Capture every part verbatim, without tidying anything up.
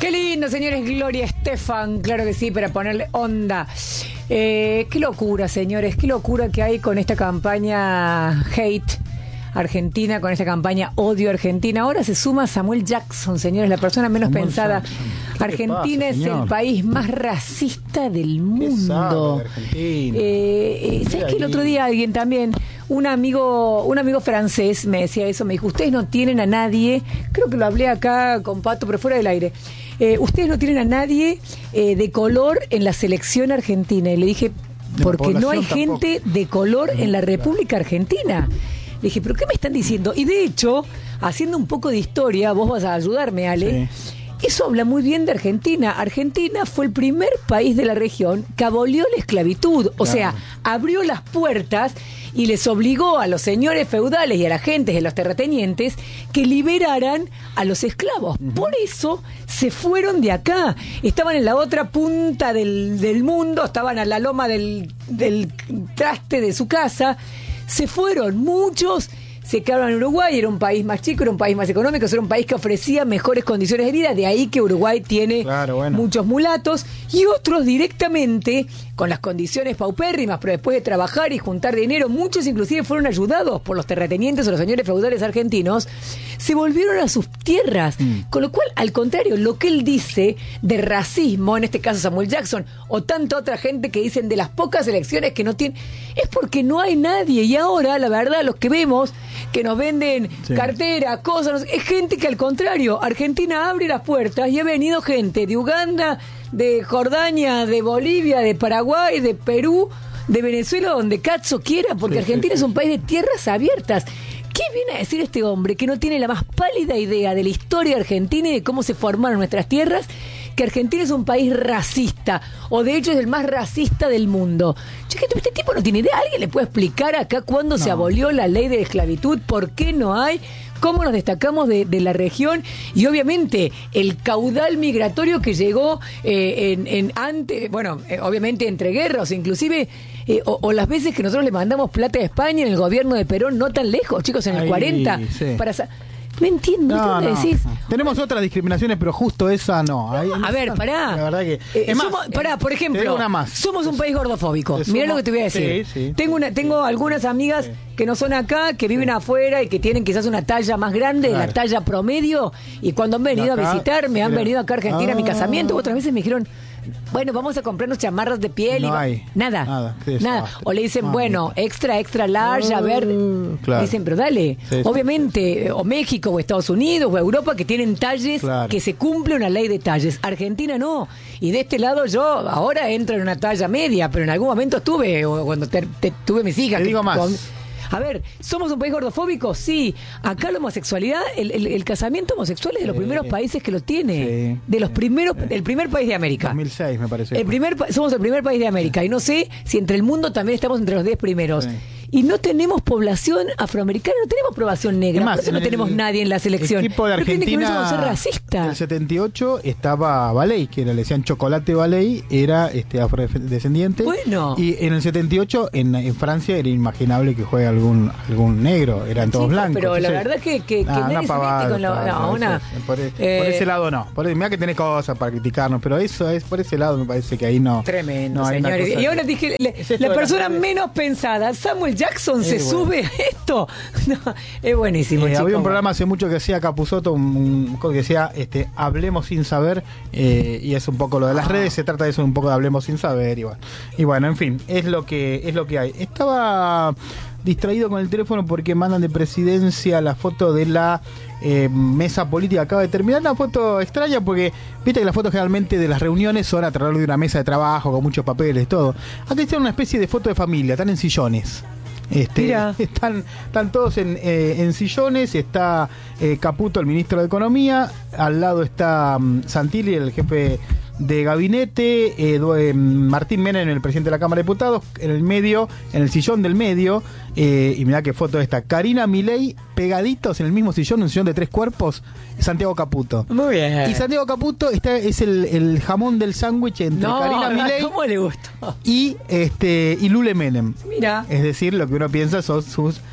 Qué lindo, señores. Gloria Estefan, claro que sí, para ponerle onda. Eh, qué locura, señores, qué locura que hay con esta campaña hate Argentina, con esta campaña odio Argentina. Ahora se suma Samuel Jackson, señores, la persona menos Samuel pensada. Jackson. Argentina pasa, es el país más racista del mundo. Argentina. Eh, eh, ¿Sabes qué? El otro día alguien también, un amigo, un amigo francés me decía eso, me dijo, ustedes no tienen a nadie, creo que lo hablé acá con Pato, pero fuera del aire. Eh, ustedes no tienen a nadie eh, de color en la selección argentina. Y le dije, porque no hay gente tampoco de color en la República Argentina. Le dije, ¿pero qué me están diciendo? Y de hecho, haciendo un poco de historia, vos vas a ayudarme, Ale. Sí. Eso habla muy bien de Argentina. Argentina fue el primer país de la región que abolió la esclavitud. O claro. sea, abrió las puertas y les obligó a los señores feudales y a la gente de los terratenientes que liberaran a los esclavos. Uh-huh. Por eso se fueron de acá. Estaban en la otra punta del, del mundo, estaban a la loma del, del traste de su casa. Se fueron muchos, se quedaron en Uruguay, era un país más chico, era un país más económico, era un país que ofrecía mejores condiciones de vida, de ahí que Uruguay tiene claro, bueno. muchos mulatos, y otros directamente, con las condiciones paupérrimas, pero después de trabajar y juntar dinero, muchos inclusive fueron ayudados por los terratenientes o los señores feudales argentinos, se volvieron a sus tierras, mm. con lo cual, al contrario, lo que él dice de racismo, en este caso Samuel Jackson, o tanta otra gente que dicen de las pocas elecciones que no tienen, es porque no hay nadie, y ahora, la verdad, los que vemos que nos venden sí. carteras, cosas, es gente que al contrario, Argentina abre las puertas y ha venido gente de Uganda, de Jordania, de Bolivia, de Paraguay, de Perú, de Venezuela, donde Cazzo quiera, porque sí, Argentina sí, sí. es un país de tierras abiertas. ¿Qué viene a decir este hombre que no tiene la más pálida idea de la historia argentina y de cómo se formaron nuestras tierras? Que Argentina es un país racista, o de hecho es el más racista del mundo. Che, este tipo no tiene idea. ¿Alguien le puede explicar acá cuándo no. se abolió la ley de la esclavitud? ¿Por qué no hay? ¿Cómo nos destacamos de, de la región? Y obviamente el caudal migratorio que llegó eh, en, en antes, bueno, eh, obviamente entre guerras, inclusive, eh, o, o las veces que nosotros le mandamos plata a España en el gobierno de Perón, no tan lejos, chicos, en el Ay, cuarenta, sí. para... No entiendo, no, ¿qué no, decís? No. Tenemos otras discriminaciones, pero justo esa no. no Hay, a ver, pará. La verdad que... Eh, es más, somos, pará, por ejemplo, una más. somos un país gordofóbico. Mirá lo que te voy a decir. Sí, sí, tengo una, tengo sí. algunas amigas sí. que no son acá, que viven sí. afuera y que tienen quizás una talla más grande, claro. la talla promedio, y cuando han venido acá, a visitarme, sí, han venido acá a Argentina ah. a mi casamiento, otras veces me dijeron... Bueno, vamos a comprarnos chamarras de piel. No y hay. Nada. Nada. nada. O le dicen, ah, bueno, extra, extra large, uh, a ver. Claro. Dicen, pero dale. Sí, obviamente, sí. o México, o Estados Unidos, o Europa, que tienen talles, claro. que se cumple una ley de talles. Argentina no. Y de este lado yo ahora entro en una talla media, pero en algún momento estuve, o cuando te, te, tuve mis hijas. Te digo que, más. Con, A ver, ¿somos un país gordofóbico? Sí. Acá la homosexualidad, el, el, el casamiento homosexual es de los sí. primeros países que lo tiene. Sí. De los primeros, sí. el primer país de América. dos mil seis me parece. El primer, somos el primer país de América. Y no sé si entre el mundo también estamos entre los diez primeros. Sí. Y no tenemos población afroamericana, no tenemos población negra. Más, por eso no tenemos el, nadie en la selección. El equipo de Argentina, ser racista. En el setenta y ocho estaba Valey, que le decían Chocolate Valey, era este afrodescendiente. Bueno. Y en el setenta y ocho en, en Francia era inimaginable que juegue algún algún negro, eran todos Chicos, blancos. Pero entonces, la verdad que, que, que ah, nadie se mete con la, no, una, por, eh, por ese lado no. Por, mirá que tenés cosas para criticarnos, pero eso es por ese lado me parece que ahí no. Tremendo, no señores. Y ahora dije, le, es la persona la menos pensada, Samuel Jackson, se bueno. sube a esto. No, es buenísimo. Eh, chico, había un bueno. programa hace mucho que decía Capusotto, un, un que decía este, hablemos sin saber, eh, y es un poco lo de las ah. redes, se trata de eso, un poco de hablemos sin saber, y bueno, y bueno, en fin, es lo que es lo que hay. Estaba distraído con el teléfono porque mandan de presidencia la foto de la eh, mesa política. Acaba de terminar una foto extraña porque viste que las fotos generalmente de las reuniones son a través de una mesa de trabajo con muchos papeles, todo. Acá hicieron una especie de foto de familia, están en sillones. Este, están, están todos en, eh, en sillones. Está eh, Caputo, el ministro de Economía. Al lado está um, Santilli, el jefe de gabinete. eh, eh, Martín Menem, el presidente de la Cámara de Diputados. En el medio, en el sillón del medio, eh, y mirá qué foto esta, Karina Milei pegaditos en el mismo sillón, un sillón de tres cuerpos, Santiago Caputo. Muy bien. Y Santiago Caputo está, es el, el jamón del sándwich entre no, Karina Milei ¿cómo le gustó? y este y Lule Menem. Mira. Es decir, lo que uno piensa son sus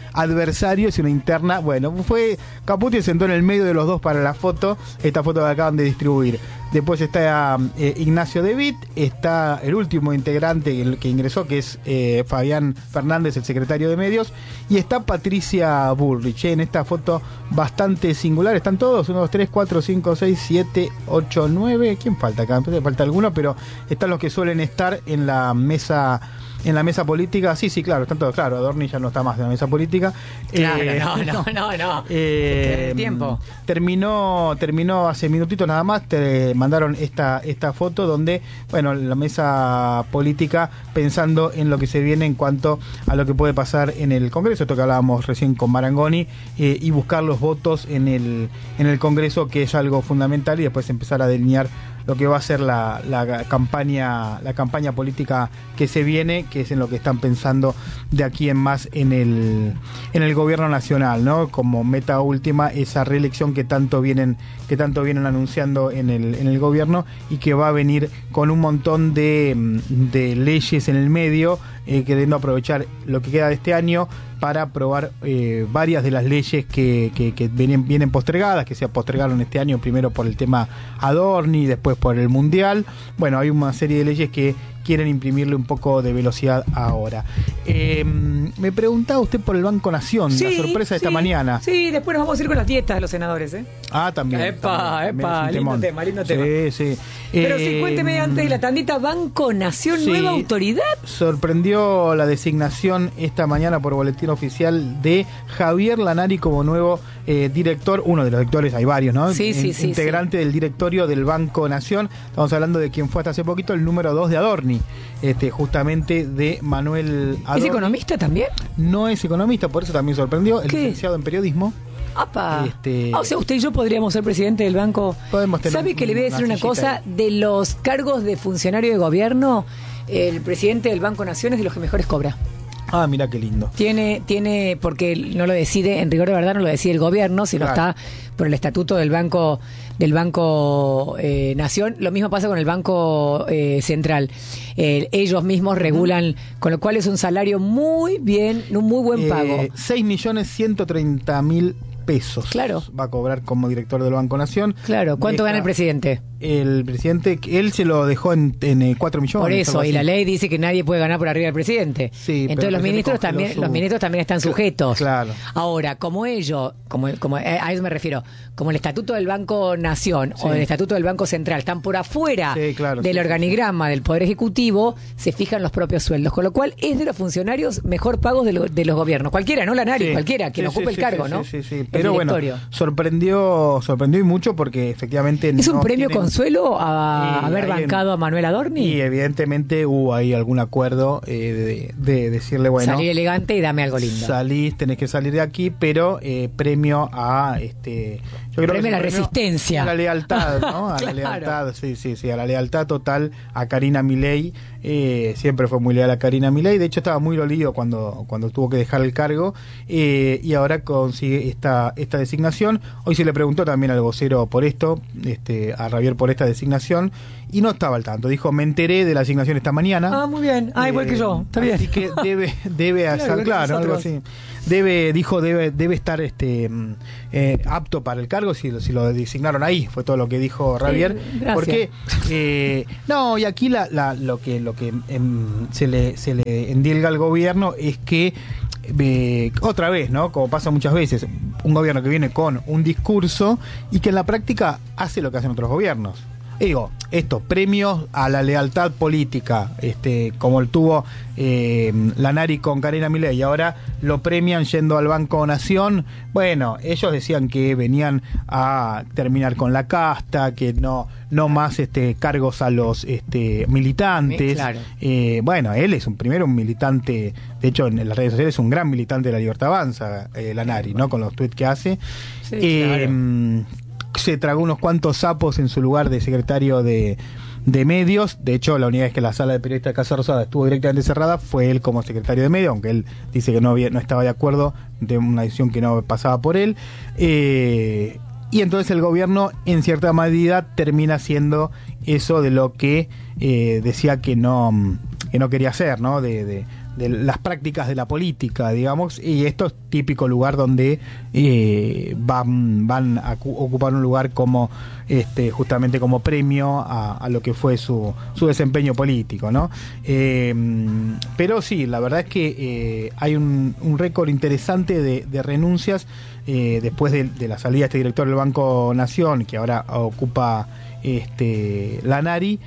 adversarios y una interna. Bueno, fue Caputi se sentó en el medio de los dos para la foto, esta foto que acaban de distribuir. Después está eh, Ignacio De Witt, está el último integrante el que ingresó, que es eh, Fabián Fernández, el secretario de medios, y está Patricia Bullrich, eh, en esta foto bastante singular. Están todos, uno, dos, tres, cuatro, cinco, seis, siete, ocho, nueve, ¿quién falta acá? Falta alguno, pero están los que suelen estar en la mesa... En la mesa política, sí, sí, claro, están todos, claro, Adorni ya no está más en la mesa política. Claro, eh, no, no, no, no. Eh, tiempo. Terminó, terminó hace minutitos nada más, te mandaron esta, esta foto donde, bueno, la mesa política pensando en lo que se viene en cuanto a lo que puede pasar en el Congreso, esto que hablábamos recién con Marangoni, eh, y buscar los votos en el, en el Congreso, que es algo fundamental, y después empezar a delinear lo que va a ser la, la campaña la campaña política que se viene, que es en lo que están pensando de aquí en más en el en el gobierno nacional, ¿no? Como meta última esa reelección que tanto vienen que tanto vienen anunciando en el en el gobierno, y que va a venir con un montón de, de leyes en el medio, eh, queriendo aprovechar lo que queda de este año para aprobar eh, varias de las leyes que, que, que vienen, vienen postergadas, que se postergaron este año, primero por el tema Adorni, después por el Mundial. Bueno, hay una serie de leyes que quieren imprimirle un poco de velocidad ahora. Eh, me preguntaba usted por el Banco Nación, sí, la sorpresa de sí, esta mañana. Sí, después nos vamos a ir con las dietas de los senadores, ¿eh? Ah, también. Epa, también, epa, lindo tema, lindo tema. Sí, sí. Pero eh, sí, cuénteme antes de la tandita, Banco Nación, sí, nueva autoridad. Sorprendió la designación esta mañana por boletín oficial de Javier Lanari como nuevo eh, director, uno de los directores, hay varios, ¿no? Sí, sí, sí. Integrante sí. del directorio del Banco Nación. Estamos hablando de quien fue hasta hace poquito el número dos de Adorni. Este, justamente de Manuel Adorni. ¿Es economista también? No es economista, por eso también sorprendió. El ¿Qué? licenciado en periodismo. ¡Apa! Este, ah, o sea, usted y yo podríamos ser presidente del banco. Podemos tener. ¿Sabe que le voy a decir una, una cosa? Ahí. De los cargos de funcionario de gobierno, el presidente del Banco Nación es de los que mejores cobra. Ah, mira qué lindo. Tiene, tiene, porque no lo decide, en rigor de verdad no lo decide el gobierno, sino claro. Está por el estatuto del Banco del Banco eh, Nación. Lo mismo pasa con el Banco eh, Central. Eh, ellos mismos regulan, con lo cual es un salario muy bien, un muy buen eh, pago. seis millones ciento treinta mil pesos. Claro. Va a cobrar como director del Banco Nación. Claro. ¿Cuánto Deja, gana el presidente? El presidente, él se lo dejó en, en cuatro millones. Por eso, y la ley dice que nadie puede ganar por arriba del presidente. Sí, entonces los ministros también, su... los ministros también están sujetos. Claro. Ahora, como ellos, como, como a eso me refiero, como el estatuto del Banco Nación sí. o el estatuto del Banco Central están por afuera sí, claro, del sí, organigrama sí. del Poder Ejecutivo, se fijan los propios sueldos, con lo cual es de los funcionarios mejor pagos de, lo, de los gobiernos. Cualquiera, no la Nari, sí. cualquiera, quien sí, ocupe sí, el cargo, sí, ¿no? Sí, sí, sí. Pero bueno, sorprendió, sorprendió y mucho porque efectivamente ¿Es no un premio tienen... consuelo a Y haber bancado en, a Manuel Adorni? Y evidentemente hubo ahí algún acuerdo eh, de, de decirle, bueno, salir elegante y dame algo lindo. Salís, tenés que salir de aquí, pero eh, premio a este yo creo premio que a la resistencia. A la lealtad, ¿no? A claro. la lealtad, sí, sí, sí, a la lealtad total a Karina Milei. Eh, siempre fue muy leal a Karina Milei. De hecho, estaba muy dolido cuando, cuando tuvo que dejar el cargo. Eh, y ahora consigue esta, esta designación. Hoy se le preguntó también al vocero por esto, este, a Javier por esta designación. Y no estaba al tanto. Dijo, me enteré de la asignación esta mañana. Ah, muy bien. Ah, eh, igual que yo. Está bien. Así que debe, debe claro, hacer, claro, algo así. Debe, dijo, debe, debe estar este eh, apto para el cargo si, si lo designaron ahí. Fue todo lo que dijo Javier. Sí, porque eh, no, y aquí la, la, lo que lo que eh, se le se le endilga al gobierno es que eh, otra vez, ¿no? Como pasa muchas veces, un gobierno que viene con un discurso y que en la práctica hace lo que hacen otros gobiernos. Digo, estos premios a la lealtad política, este, como el tuvo eh, Lanari con Karina Milei, y ahora lo premian yendo al Banco Nación. Bueno, ellos decían que venían a terminar con la casta, que no, no más este, cargos a los este, militantes. Claro. Eh, bueno, él es un primero un militante, de hecho en las redes sociales es un gran militante de la Libertad Avanza, eh, Lanari, ¿no? Con los tweets que hace. Sí, eh, claro. Se tragó unos cuantos sapos en su lugar de secretario de, de medios. De hecho, la única vez que la sala de periodistas de Casa Rosada estuvo directamente cerrada fue él como secretario de medios, aunque él dice que no, había, no estaba de acuerdo de una decisión que no pasaba por él. Eh, y entonces el gobierno, en cierta medida, termina haciendo eso de lo que eh, decía que no, que no quería hacer, ¿no? De, de de las prácticas de la política, digamos, y esto es típico lugar donde eh, van, van a cu- ocupar un lugar como este, justamente como premio a, a lo que fue su, su desempeño político, ¿no? Eh, pero sí, la verdad es que eh, hay un, un récord interesante de, de renuncias eh, después de, de la salida de este director del Banco Nación, que ahora ocupa este, Lanari.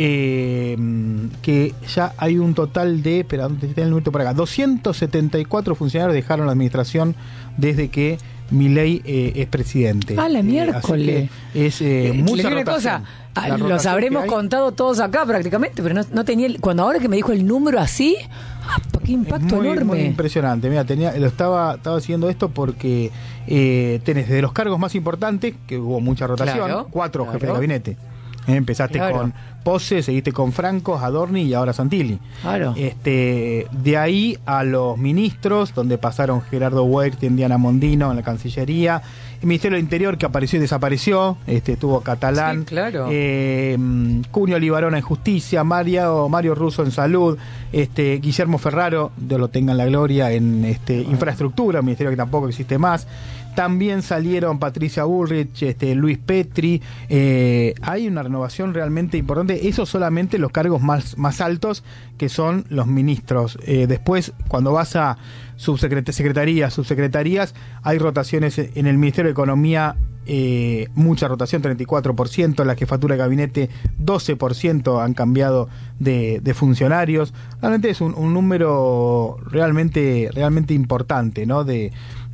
Eh, que ya hay un total de, espera, ¿dónde está el número por acá? doscientos setenta y cuatro funcionarios dejaron la administración desde que Milei eh, es presidente. Ah, la Eh, miércoles. así que es eh, mucha Le digo una rotación. cosa, ah, La los rotación habremos que hay contado todos acá prácticamente, pero no, no tenía el- cuando ahora que me dijo el número así, ah, qué impacto es muy, enorme. muy impresionante. Mira, tenía, lo estaba, estaba haciendo esto porque eh, tenés desde los cargos más importantes, que hubo mucha rotación, Claro, cuatro claro. jefes de gabinete. Eh, empezaste Claro. con Pose, seguiste con Franco, Adorni y ahora Santilli. Claro. Este, de ahí a los ministros, donde pasaron Gerardo Huerta, Diana Mondino en la Cancillería, el Ministerio del Interior que apareció y desapareció, este, tuvo Catalán, Sí, claro. eh, Cunio Libarona en Justicia, Mario, Mario Russo en Salud, este, Guillermo Ferraro, Dios lo tenga en la gloria, en este, Infraestructura, un ministerio que tampoco existe más. También salieron Patricia Bullrich, este, Luis Petri. Eh, hay una renovación realmente importante. Eso solamente los cargos más, más altos, que son los ministros. Eh, después, cuando vas a subsecretarías, subsecretarías, hay rotaciones en el Ministerio de Economía. Eh, mucha rotación, treinta y cuatro por ciento, la jefatura de gabinete doce por ciento han cambiado de, de funcionarios. Realmente es un, un número realmente realmente importante, ¿no? De,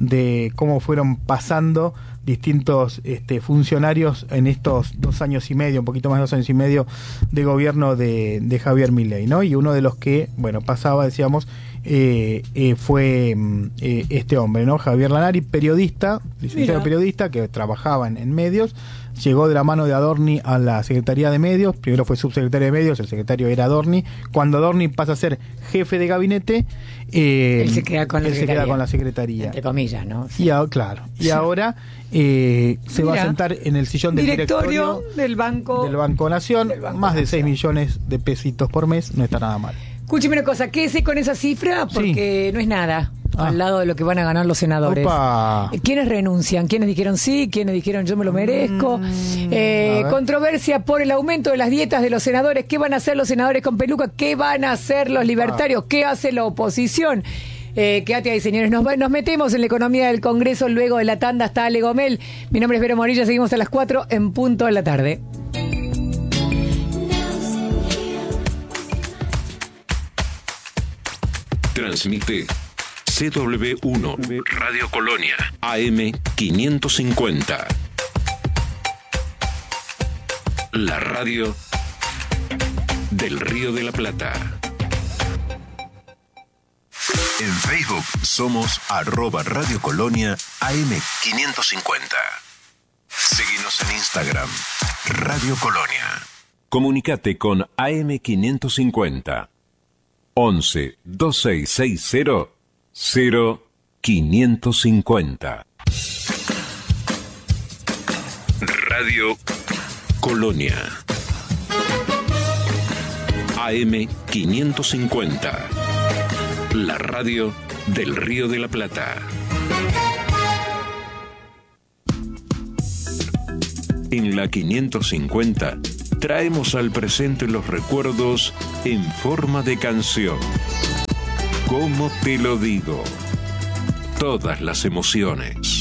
de cómo fueron pasando distintos este, funcionarios en estos dos años y medio, un poquito más de dos años y medio de gobierno de, de Javier Milei, ¿no? Y uno de los que, bueno, pasaba, decíamos, eh, eh, fue eh, este hombre, ¿no? Javier Lanari, periodista, licenciado Mira. periodista, que trabajaba en, en medios, llegó de la mano de Adorni a la Secretaría de Medios, primero fue subsecretario de Medios, el secretario era Adorni, cuando Adorni pasa a ser jefe de gabinete, eh, Él se queda con la él se secretaría. queda con la Secretaría. Entre comillas, ¿no? Y a- claro, y ahora eh, se va a Mira, sentar en el sillón del directorio, directorio del Banco. del Banco Nación, del Banco más de Nación. seis millones de pesitos por mes, no está nada mal. Escúcheme una cosa, quédese con esa cifra porque no es nada Ah. al lado de lo que van a ganar los senadores. Opa. ¿Quiénes renuncian? ¿Quiénes dijeron sí? ¿Quiénes dijeron yo me lo merezco? Mm, Eh, a ver. controversia por el aumento de las dietas de los senadores. ¿Qué van a hacer los senadores con peluca? ¿Qué van a hacer los libertarios? ¿Qué hace la oposición? Eh, quédate ahí, señores. Nos, va- nos metemos en la economía del Congreso luego de la tanda. Está Ale Gomel. Mi nombre es Vero Morilla. Seguimos a las cuatro en punto de la tarde. Transmite C W uno Radio Colonia A M quinientos cincuenta. La radio del Río de la Plata. En Facebook somos arroba Radio Colonia A M quinientos cincuenta. Seguinos en Instagram, Radio Colonia. Comunicate con A M quinientos cincuenta. once dos seis seis cero cero quinientos cincuenta. Radio Colonia A M quinientos cincuenta. La radio del Río de la Plata. En la quinientos cincuenta traemos al presente los recuerdos en forma de canción. ¿Cómo te lo digo? Todas las emociones.